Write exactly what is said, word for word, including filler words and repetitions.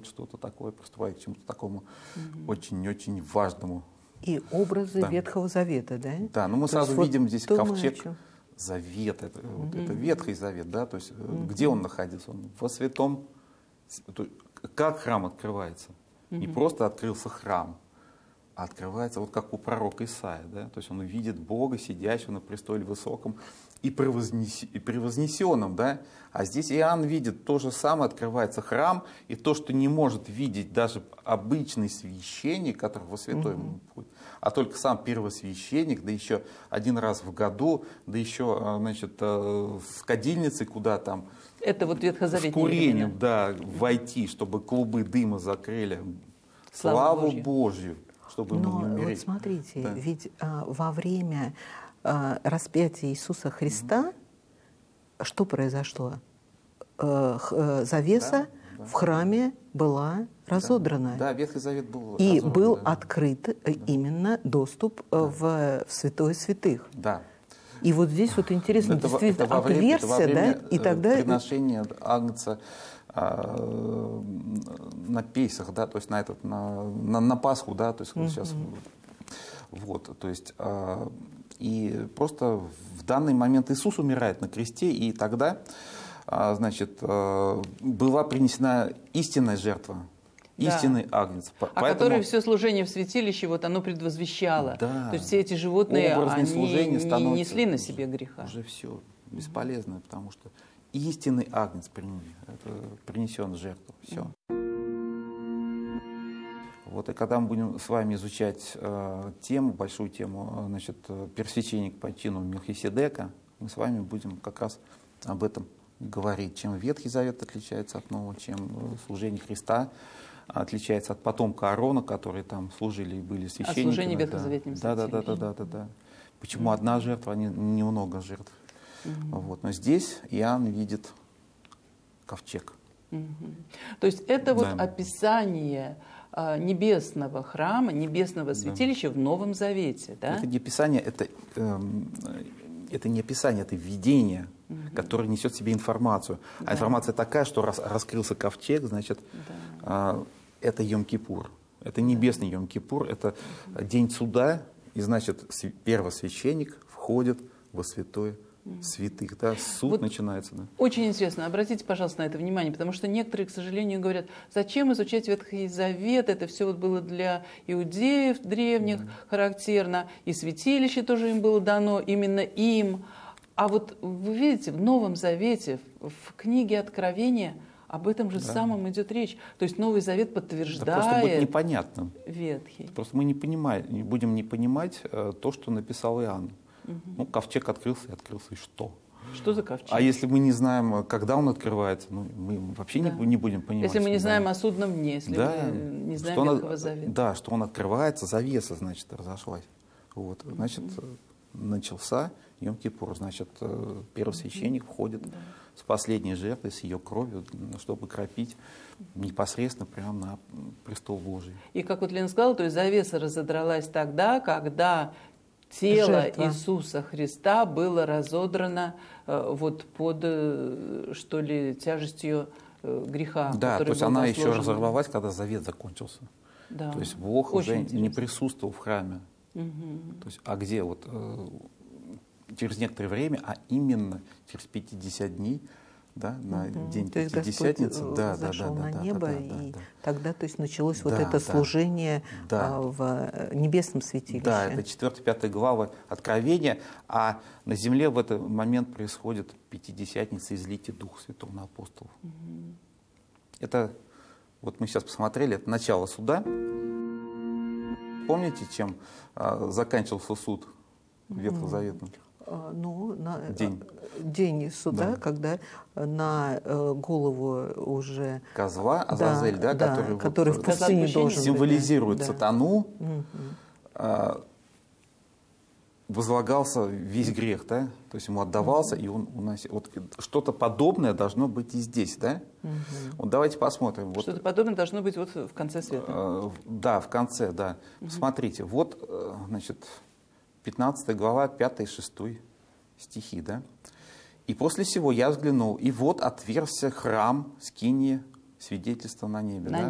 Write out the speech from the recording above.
делать что-то такое, приступает к чему-то такому очень-очень угу. важному. И образы да. Ветхого Завета, да? Да, ну мы то сразу видим вот здесь ковчег Завета, это, угу. вот, это Ветхий Завет, да, то есть угу. где он находился? Он во святом, как храм открывается? Угу. Не просто открылся храм, а открывается вот как у пророка Исаия, да, то есть он видит Бога, сидящего на престоле высоком и превознесенном, да, а здесь Иоанн видит то же самое, открывается храм, и то, что не может видеть даже обычный священник, который во святой угу. путь, а только сам первосвященник, да еще один раз в году, да еще, значит, с кадильницей куда там, это вот ветхозаветные с курением, времена. да, войти, чтобы клубы дыма закрыли славу, славу Божью. Божью, чтобы ему не умереть. Вот смотрите, да. ведь а, во время а, распятия Иисуса Христа mm-hmm. что произошло? А, х, завеса да, да. в храме была разодрана. Да, да, Ветхий Завет был И разорван, был да. открыт да. именно доступ да. в, в Святое Святых. Да. И вот здесь вот интересно, это, действительно, это отверстие, это во время, да, и тогда... приношения агнца э, на Песах, да, то есть на, этот, на, на, на Пасху, да, то есть mm-hmm. сейчас, вот, то есть, э, и просто в данный момент Иисус умирает на кресте, и тогда, э, значит, э, была принесена истинная жертва. Истинный да. агнец. А Поэтому... который все служение в святилище, вот оно предвозвещало. Да. То есть все эти животные, они не становится... несли на себе греха. Уже все бесполезно, потому что истинный агнец принесен в жертву. Все. Вот, и когда мы будем с вами изучать э, тему, большую тему, значит, первосвященник по чину Мелхиседека, мы с вами будем как раз об этом говорить, чем Ветхий Завет отличается от Нового, чем служение Христа отличается от потомка Аарона, которые там служили и были священниками. А служение ветхозаветным да, да, да, да, да, да, да. Почему mm-hmm. одна жертва, а не немного жертв? Mm-hmm. Вот. Но здесь Иоанн видит ковчег. Mm-hmm. То есть это вот да. описание а, небесного храма, небесного святилища да. в Новом Завете, да? Это не описание, это, эм, это не описание, это видение, mm-hmm. которое несет в себе информацию. Да. А информация такая, что раз раскрылся ковчег, значит, да. э, это Йом-Кипур. Это небесный Йом-Кипур, это mm-hmm. день суда, и значит, первосвященник входит во святое святых, да, суд вот начинается. Да. Очень интересно, обратите, пожалуйста, на это внимание, потому что некоторые, к сожалению, говорят, зачем изучать Ветхий Завет, это все вот было для иудеев древних mm. характерно, и святилище тоже им было дано, именно им. А вот вы видите, в Новом Завете, в книге Откровения, об этом же да. самом идет речь. То есть Новый Завет подтверждает это просто будет непонятно. Ветхий. Просто мы не понимаем, не будем не понимать э, то, что написал Иоанн. Угу. Ну, ковчег открылся и открылся, и что? Что за ковчег? А если мы не знаем, когда он открывается, ну, мы вообще да. не, не будем понимать. Если мы не да. знаем о судном дне, если да. мы не знаем что Ветхого он, Завета. Да, что он открывается, завеса, значит, разошлась. Вот, угу. Значит, начался Йом-Кипур, значит, первосвященник угу. входит да. с последней жертвой, с ее кровью, чтобы кропить непосредственно прямо на престол Божий. И как вот Лена сказала, то есть завеса разодралась тогда, когда тело Жертва. Иисуса Христа было разодрано э, вот под, э, что ли, тяжестью э, греха. Да, то есть был она возложен. еще разорвалась, когда завет закончился. Да. То есть Бог Очень уже интересно. не присутствовал в храме. Угу. То есть, а где вот э, через некоторое время, а именно через пятьдесят дней, да, на угу. день Пятидесятницы, да, да, да, на да, небо, да, да, и да, да. тогда, то есть, началось да, вот это да, служение да. в небесном святилище. Да, это четвёртая-пятая глава Откровения, а на земле в этот момент происходит Пятидесятница, излитие Духа Святого на апостолов. Угу. Это, вот мы сейчас посмотрели, это начало суда. Помните, чем а, заканчивался суд ветхозаветный? Ну, на, день. день суда, да. когда на э, голову уже козла Азазель, да, да, который, который вот, в пустыне должен символизирует быть, да. сатану, угу. а, возлагался весь грех, да, то есть ему отдавался, угу. и он уносил. Вот что-то подобное должно быть и здесь, да. Угу. Вот давайте посмотрим. Что-то вот, подобное должно быть вот в конце света. Э, да, в конце, да. Угу. Смотрите, вот, значит, пятнадцатая глава, пятый и шестой стихи, да. «И после сего я взглянул, и вот отверзся храм, скиния, свидетельство на небе». На да?